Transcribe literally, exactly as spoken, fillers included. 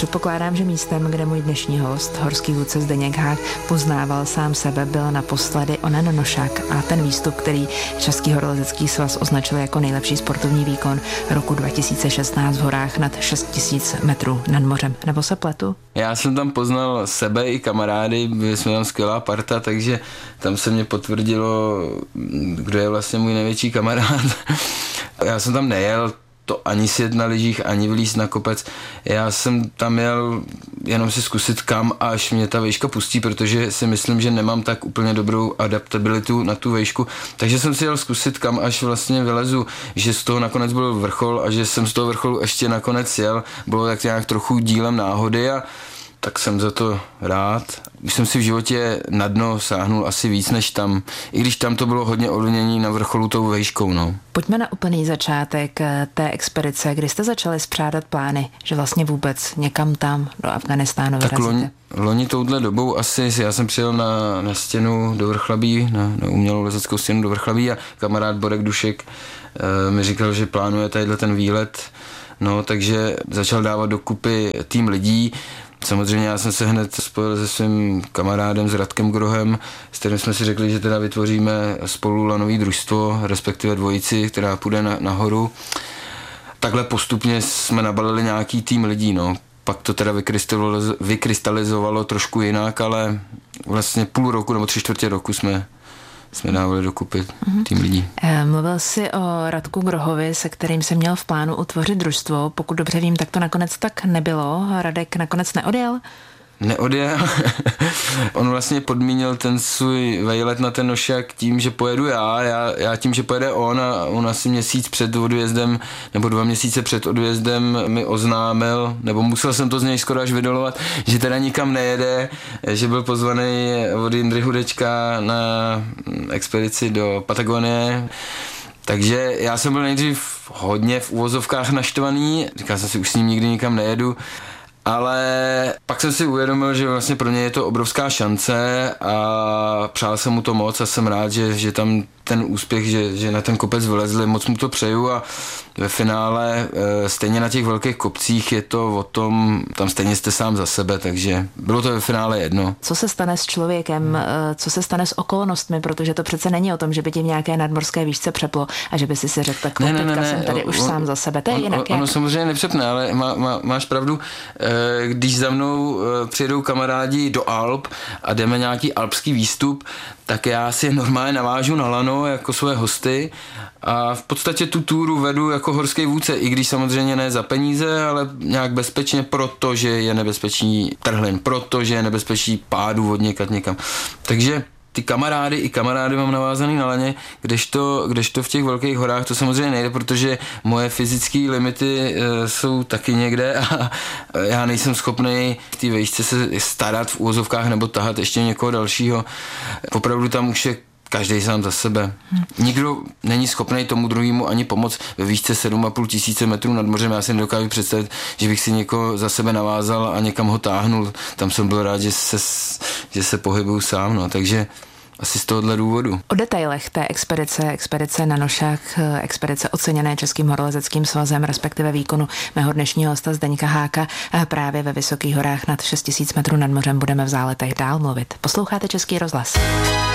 Předpokládám, že místem, kde můj dnešní host, horský vůdce Zdeněk Hák, poznával sám sebe, byl naposledy onen nošák a ten výstup, který Český horolezecký svaz označil jako nejlepší sportovní výkon roku dva tisíce šestnáct v horách nad šest tisíc metrů nad mořem. Nebo se pletu? Já jsem tam poznal sebe i kamarády, byli jsme tam skvělá parta, takže tam se mě potvrdilo, kdo je vlastně můj největší kamarád. Já jsem tam nejel to ani sjet na lyžích, ani vylízt na kopec. Já jsem tam jel jenom si zkusit, kam až mě ta vejška pustí, protože si myslím, že nemám tak úplně dobrou adaptabilitu na tu vejšku. Takže jsem si jel zkusit, kam až vlastně vylezu, že z toho nakonec byl vrchol a že jsem z toho vrcholu ještě nakonec jel. Bylo tak nějak trochu dílem náhody a tak jsem za to rád. Už jsem si v životě na dno sáhnul asi víc než tam, i když tam to bylo hodně ovlivnění na vrcholu tou vejškou. No. Pojďme na úplný začátek té expedice, kdy jste začali spřádat plány, že vlastně vůbec někam tam do Afghánistánu vyrazíte. Tak loni, loni touhle dobou asi, já jsem přijel na, na stěnu do Vrchlabí, na, na umělou lezeckou stěnu do Vrchlabí a kamarád Borek Dušek e, mi říkal, že plánuje tadyhle ten výlet, no takže začal dávat dokupy tým lidí. Samozřejmě já jsem se hned spojil se svým kamarádem, s Radkem Grohem, s kterým jsme si řekli, že teda vytvoříme spolu lanový družstvo, respektive dvojici, která půjde na, nahoru. Takhle postupně jsme nabalili nějaký tým lidí, no. Pak to teda vykrystalizovalo trošku jinak, ale vlastně půl roku nebo tři čtvrtě roku jsme jsme dávali dokupy tým lidí. Mluvil jsi o Radku Grohovi, se kterým se měl v plánu utvořit družstvo. Pokud dobře vím, tak to nakonec tak nebylo. Radek nakonec neodjel? Neodjel. On vlastně podmínil ten svůj vejlet na ten nošák tím, že pojedu já, já, já tím, že pojede on a on asi měsíc před odjezdem nebo dva měsíce před odjezdem mi oznámil, nebo musel jsem to z něj skoro až vydolovat, že teda nikam nejede, že byl pozvaný od Jindry Hudečka na expedici do Patagonie. Takže já jsem byl nejdřív hodně v uvozovkách naštvaný, říkal jsem si, už s ním nikdy nikam nejedu, ale pak jsem si uvědomil, že vlastně pro ně je to obrovská šance a přál jsem mu to moc a jsem rád, že, že tam ten úspěch, že, že na ten kopec vylezli, moc mu to přeju a ve finále stejně na těch velkých kopcích je to o tom, tam stejně jste sám za sebe, takže bylo to ve finále jedno. Co se stane s člověkem, co se stane s okolnostmi, protože to přece není o tom, že by ti v nějaké nadmorské výšce přeplo a že by si si řekl, tak ne, ne, teďka ne, jsem tady on, už sám za sebe, to je on, jinak. On, ono samozřejmě nepřepne, ale má, má, máš pravdu, když za mnou přijedou kamarádi do Alp a jdeme nějaký alpský výstup, tak já si normálně navážu na lano jako své hosty a v podstatě tu túru vedu jako horský vůdce, i když samozřejmě ne za peníze, ale nějak bezpečně, protože je nebezpečí trhlin, protože je nebezpečí pádu od někat někam. Takže ty kamarády i kamarády mám navázaný na laně, kdežto, kdežto v těch velkých horách to samozřejmě nejde, protože moje fyzické limity e, jsou taky někde a já nejsem schopný v té vejšce se starat v úvozovkách nebo tahat ještě někoho dalšího. Opravdu tam už je každý sám za sebe. Hmm. Nikdo není schopný tomu druhému ani pomoct ve výšce sedm a půl tisíce metrů nad mořem. Já si nedokážu představit, že bych si někoho za sebe navázal a někam ho táhnul. Tam jsem byl rád, že se, že se pohybuju sám, no. Takže asi z tohohle důvodu. O detailech té expedice, expedice na nošák, expedice oceněné Českým horolezeckým svazem, respektive výkonu mého dnešního hosta Zdeňka Háka právě ve Vysokých horách nad šest tisíc metrů nad mořem budeme v záletech dál mluvit. Posloucháte Český rozhlas.